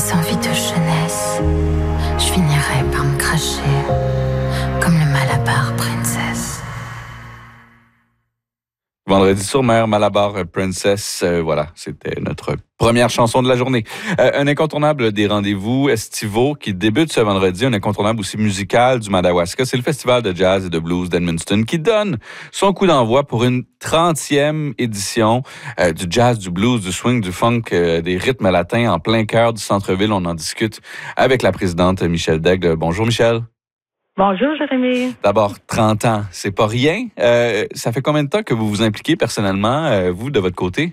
sans vie de jeunesse, je finirai par me cracher comme le Malabar Princess. Vendredi sur mer, Malabar Princess, voilà, c'était notre première chanson de la journée. Un incontournable des rendez-vous estivaux qui débute ce vendredi, un incontournable aussi musical du Madawaska, c'est le Festival de jazz et de blues d'Edmundston qui donne son coup d'envoi pour une 30e édition du jazz, du blues, du swing, du funk, des rythmes latins en plein cœur du centre-ville. On en discute avec la présidente Michèle Daigle. Bonjour Michèle. Bonjour, Jérémy. D'abord, 30 ans, c'est pas rien. Ça fait combien de temps que vous vous impliquez personnellement, vous, de votre côté?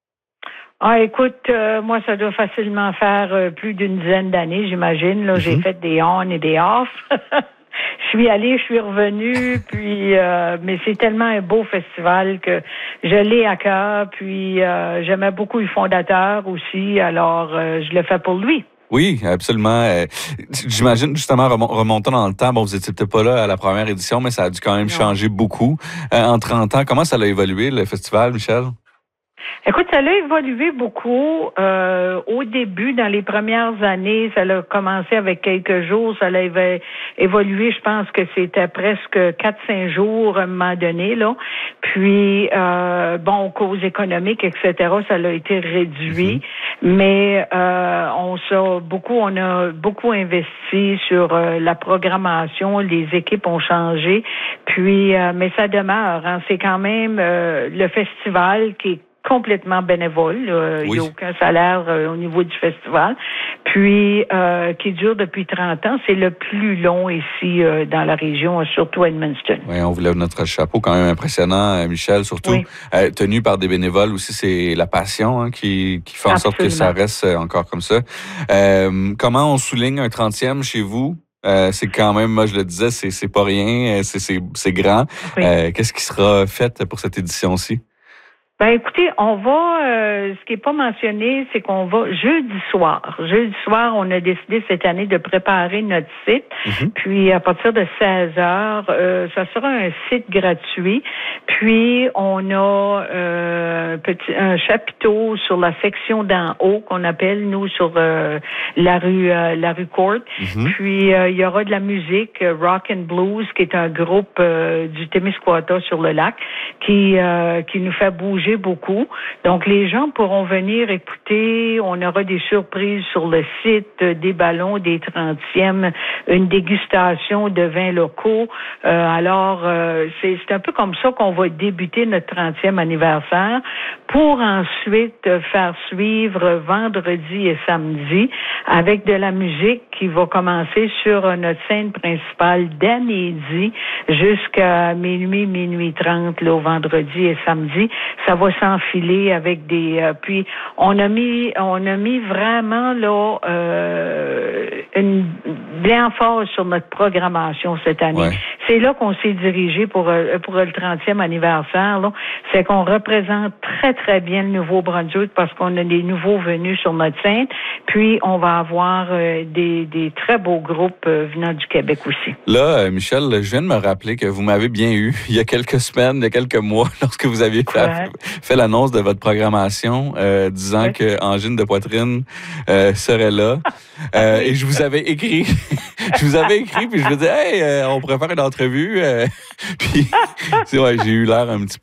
Écoute, moi, ça doit facilement faire plus d'une dizaine d'années, j'imagine. Là, J'ai fait des on et des off. Je suis allée, je suis revenue, puis mais c'est tellement un beau festival que je l'ai à cœur. Puis j'aimais beaucoup le fondateur aussi, alors je le fais pour lui. Oui, absolument. J'imagine, justement, remontant dans le temps, bon, vous étiez peut-être pas là à la première édition, mais ça a dû quand même changer beaucoup en 30 ans. Comment ça a évolué, le festival, Michèle? Écoute, ça a évolué beaucoup. Au début, dans les premières années, ça a commencé avec quelques jours. Ça a évolué, je pense que c'était presque 4-5 jours à un moment donné, là. Puis, cause économique, etc., ça a été réduit. Mais on a beaucoup investi sur la programmation. Les équipes ont changé. Puis, mais ça demeure. Hein, c'est quand même le festival qui est complètement bénévole. Il n'y a aucun salaire au niveau du festival. Puis, qui dure depuis 30 ans. C'est le plus long ici dans la région, surtout à Edmundston. Oui, on vous lève notre chapeau. Quand même impressionnant, Michèle, surtout tenu par des bénévoles aussi. C'est la passion qui fait en sorte que ça reste encore comme ça. Comment on souligne un 30e chez vous? C'est quand même, moi je le disais, c'est pas rien, c'est grand. Oui. Qu'est-ce qui sera fait pour cette édition-ci? Ben écoutez, on va, ce qui est pas mentionné, c'est qu'on va jeudi soir. Jeudi soir, on a décidé cette année de préparer notre site. Puis à partir de 16 heures, ça sera un site gratuit. Puis on a un chapiteau sur la section d'en haut qu'on appelle nous sur la rue Court. Puis il y aura de la musique rock and blues qui est un groupe du Témiscouata sur le lac qui nous fait bouger beaucoup. Donc, les gens pourront venir écouter. On aura des surprises sur le site, des ballons, des 30e, une dégustation de vins locaux. Alors, c'est un peu comme ça qu'on va débuter notre 30e anniversaire pour ensuite faire suivre vendredi et samedi avec de la musique qui va commencer sur notre scène principale dès midi jusqu'à minuit 30, là, au vendredi et samedi. Ça va s'enfiler avec des... puis, on a mis vraiment, là, de l'emphase sur notre programmation cette année. Ouais. C'est là qu'on s'est dirigé pour le 30e anniversaire, là. C'est qu'on représente très, très bien le Nouveau-Brunswick parce qu'on a des nouveaux venus sur notre scène. Puis, on va avoir des très beaux groupes venant du Québec aussi. Là, Michèle, je viens de me rappeler que vous m'avez bien eu il y a quelques semaines, il y a quelques mois, lorsque vous aviez fait l'annonce de votre programmation, disant que Angine de poitrine serait là. Et je vous avais écrit, puis je vous disais, hey, on pourrait faire une entrevue. Puis, j'ai eu l'air un petit